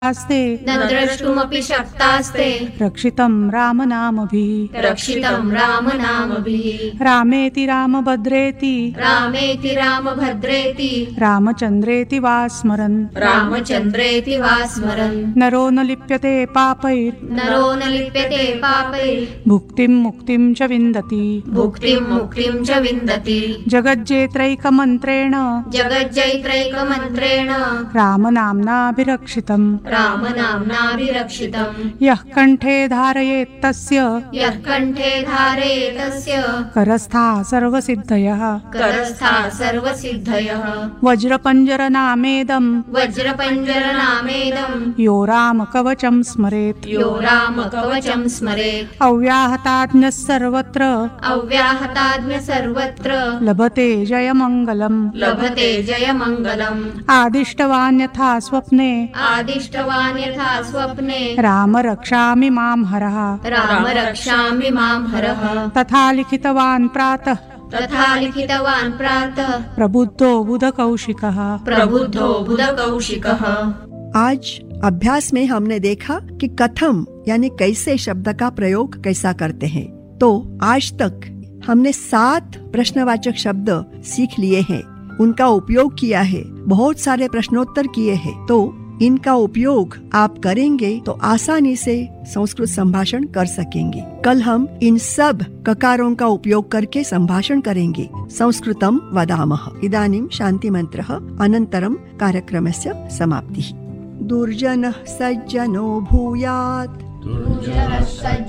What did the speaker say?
आस्ते न द्रष्टुमपि शक्तास्ते रक्षितं रामनामभिः रक्षितं रामनामभिः। रामेति रामभद्रेति रामेति रामभद्रेति रामचन्द्रेति वा स्मरन् रामचन्द्रेति वा स्मरन् नरो न लिप्यते पापैर् नरो न लिप्यते पापैः भुक्तिं मुक्तिं च विन्दति भुक्तिं मुक्तिं च विन्दति। जगज्जेत्रैकमन्त्रेण जगज्जैत्रैकमन्त्रेण रामनाम्नाभिरक्षितम् रामनाम्नाभिरक्षितम्। यः कण्ठे धारयेत् तस्य यः कण्ठे धारयेत् तस्य करस्थाः सर्वसिद्धयः करस्थाः सर्वसिद्धयः। वज्रपञ्जरनामेदं वज्रपञ्जरनामेदं यो रामकवचं स्मरेत् यो रामकवचं स्मरेत् अव्याहताज्ञः सर्वत्र अव्याहताज्ञ सर्वत्र लभते जयमङ्गलम् लभते जयमङ्गलम्। आदिष्टवान् यथा स्वप्ने आदिष्टवान् यथा स्वप्ने राम रक्षामि मां हरः राम रक्षामि मां हरः तथा लिखितवान् प्रातः तथा लिखितवान् प्रातः प्रबुद्धो बुधकौशिकः। प्रबुद्धो बुधकौशिकः। आज अभ्यास में हमने देखा कि कथम यानी कैसे शब्द का प्रयोग कैसा करते हैं। तो आज तक हमने 7 प्रश्नवाचक शब्द सीख लिए हैं, उनका उपयोग किया है, बहुत सारे प्रश्नोत्तर किए हैं। तो इनका उपयोग आप करेंगे तो आसानी से संस्कृत संभाषण कर सकेंगे। कल हम इन सब ककारों का उपयोग करके संभाषण करेंगे। संस्कृतं वदामः। इदानीं शांति मंत्रः अनन्तरं कार्यक्रमस्य समाप्तिः। दुर्जनः सज्जनो भूयात्